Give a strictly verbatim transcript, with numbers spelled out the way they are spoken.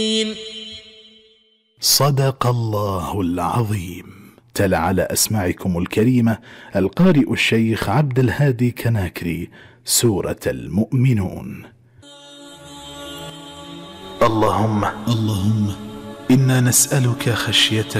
صدق الله العظيم. تلا على أسماعكم الكريمة القارئ الشيخ عبد الهادي كناكري سورة المؤمنون. اللهم اللهم إنا نسألك خشيتك